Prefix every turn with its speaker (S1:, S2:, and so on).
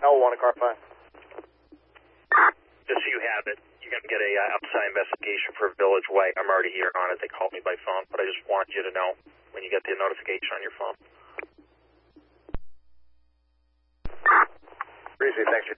S1: L1 to car 5.
S2: Just so you have it, you're going to get a outside investigation for Village Way. I'm already here on it. They called me by phone, but I just want you to know when you get the notification on your phone.
S1: Appreciate it. Thanks.